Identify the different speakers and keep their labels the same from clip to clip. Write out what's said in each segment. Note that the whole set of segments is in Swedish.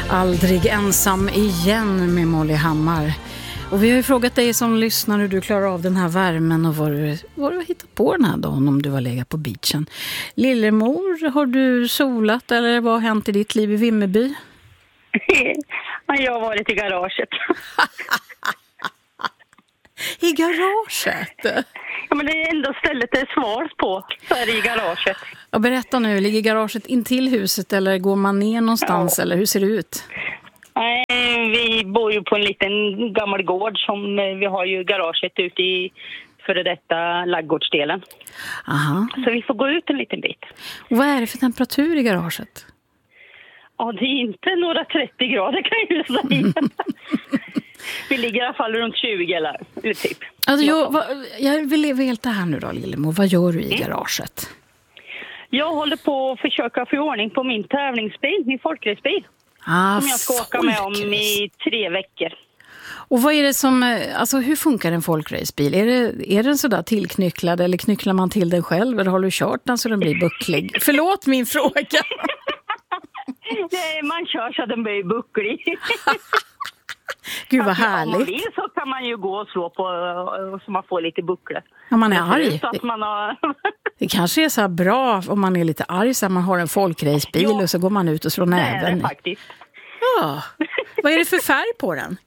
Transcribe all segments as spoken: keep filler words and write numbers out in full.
Speaker 1: Aldrig ensam igen med Molly Hammar. Och vi har ju frågat dig som lyssnar hur du klarar av den här värmen och vad du, vad du har hittat på den här dagen om du har legat på beachen. Lillemor, har du solat eller vad har hänt i ditt liv i Vimmerby?
Speaker 2: Jag har varit i garaget.
Speaker 1: I garaget?
Speaker 2: Ja, men det är ändå stället det är svårt på, så är det i garaget.
Speaker 1: Ja, berätta nu, ligger garaget in till huset eller går man ner någonstans, ja. Eller hur ser det ut?
Speaker 2: Nej, vi bor ju på en liten gammal gård som vi har ju garaget ute i före detta laggårdsdelen.
Speaker 1: Aha.
Speaker 2: Så vi får gå ut en liten bit.
Speaker 1: Och vad är det för temperatur i garaget?
Speaker 2: Ja, det är inte några trettio grader kan jag ju säga. Vi ligger i alla fall runt tjugo eller, eller typ.
Speaker 1: Alltså, jag, vad, jag vill veta här nu då, Lillemor. Vad gör du i mm. garaget?
Speaker 2: Jag håller på att försöka få ordning på min tävlingsbil, min folkracebil.
Speaker 1: Ah,
Speaker 2: som jag ska åka med om i tre veckor.
Speaker 1: Och vad är det som, alltså hur funkar en folkracebil? Är det, är den sådär tillknycklad eller knycklar man till den själv eller har du kört den så den blir bucklig? Förlåt min fråga.
Speaker 2: Nej, man kör så den blir bucklig.
Speaker 1: Gud vad härligt.
Speaker 2: Om man vill så kan man ju gå och slå på så man får lite bucklar.
Speaker 1: Ja, man är arg.
Speaker 2: Så att man har...
Speaker 1: Det kanske är så här bra om man är lite arg så att man har en folkracebil ja. Och så går man ut och slår näven.
Speaker 2: Det är det faktiskt.
Speaker 1: Ja. Vad är det för färg på den?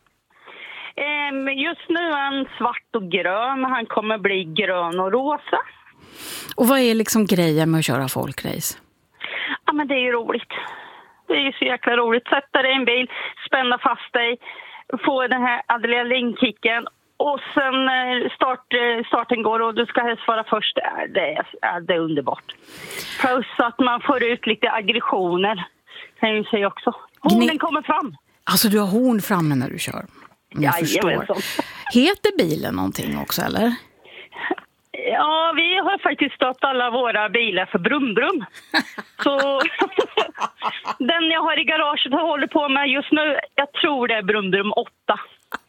Speaker 2: Just nu är han svart och grön, men han kommer bli grön och rosa.
Speaker 1: Och vad är liksom grejen med att köra folkrace?
Speaker 2: Ja, men det är ju roligt. Det är ju så jäkla roligt. Sätta dig i en bil, spänna fast dig, få den här adrenalinkicken och sen start, starten går och du ska helst vara först. Det är, det är underbart. Plus att man får ut lite aggressioner, kan jag ju säga också. Hornen Gni- kommer fram.
Speaker 1: Alltså du har horn framme när du kör. Jag förstår. Heter bilen någonting också, eller?
Speaker 2: Ja, vi har faktiskt stått alla våra bilar för Brumbrum. Så den jag har i garaget och håller på med just nu, jag tror det är Brumbrum åtta.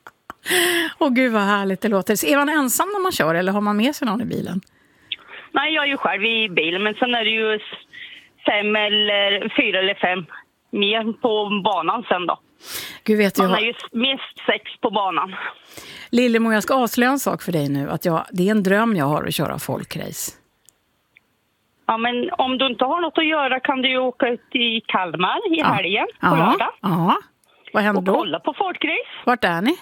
Speaker 1: Åh gud vad härligt det låter. Så är man ensam när man kör eller har man med sig någon i bilen?
Speaker 2: Nej, jag är ju själv i bilen, men sen är det ju fem eller fyra eller fem mer på banan sen då. Gud vet man jag... är ju mest sex på banan.
Speaker 1: Lillemor, jag ska avslöja en sak för dig nu. Att jag, det är en dröm jag har att köra folkrace.
Speaker 2: Ja, men om du inte har något att göra kan du ju åka ut i Kalmar i
Speaker 1: ja.
Speaker 2: helgen på
Speaker 1: ja.
Speaker 2: lördag.
Speaker 1: Ja, vad händer
Speaker 2: och
Speaker 1: då?
Speaker 2: Och kolla på folkrace.
Speaker 1: Vart är ni?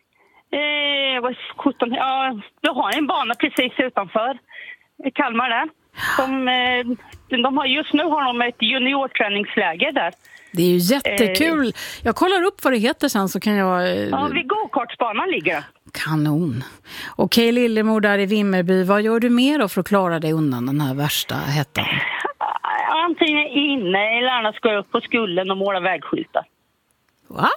Speaker 2: Eh, vad sjutton, ja, du har en bana precis utanför Kalmar där. De, eh, de har, just nu har de ett juniorträningsläger där.
Speaker 1: Det är ju jättekul. Jag kollar upp vad det heter sen så kan jag...
Speaker 2: Ja, vid go-kartsbanan ligger det.
Speaker 1: Kanon. Okej, Lillemor där i Vimmerby. Vad gör du mer då för att klara dig undan den här värsta hettan?
Speaker 2: Antingen inne eller annars ska jag upp på skullen och måla vägskyltar.
Speaker 1: Va?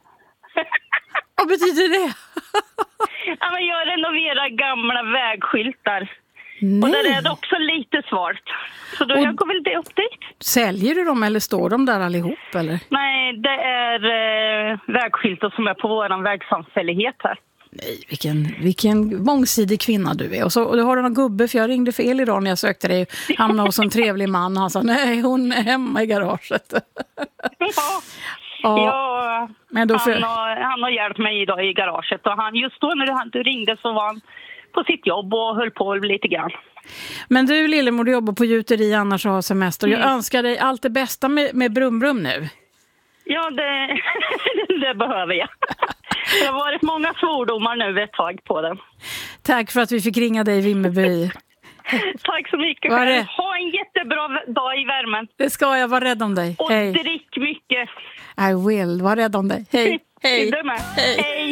Speaker 1: Vad betyder det?
Speaker 2: Ja, men jag renoverar gamla vägskyltar.
Speaker 1: Nej.
Speaker 2: Och där är det också lite svart. Så då och jag går väl det upp dit.
Speaker 1: Säljer du dem eller står de där allihop? Eller?
Speaker 2: Nej, det är eh, vägskyltar som är på våran vägsamfällighet här.
Speaker 1: Nej, vilken, vilken mångsidig kvinna du är. Och så och du har du någon gubbe, för jag ringde fel idag när jag sökte dig. Hamnade hos en trevlig man och han sa, nej hon är hemma i garaget.
Speaker 2: Ja, ja. ja men då för... han, har, han har hjälpt mig idag i garaget. Och han, just då när du, du ringde så var han på sitt jobb och höll på lite grann.
Speaker 1: Men du Lillemor, du jobbar på gjuteri annars och har semester. Jag
Speaker 2: mm.
Speaker 1: önskar dig allt det bästa med, med Brumbrum nu.
Speaker 2: Ja, det, det behöver jag. Det har varit många svordomar nu ett tag på den.
Speaker 1: Tack för att vi fick ringa dig i Vimmerby.
Speaker 2: Tack så mycket. Ha en jättebra dag i värmen.
Speaker 1: Det ska jag, vara rädd om dig.
Speaker 2: Och
Speaker 1: Hej.
Speaker 2: drick mycket.
Speaker 1: I will, var rädd om dig. Hej. Hej.
Speaker 2: Hej. Hej.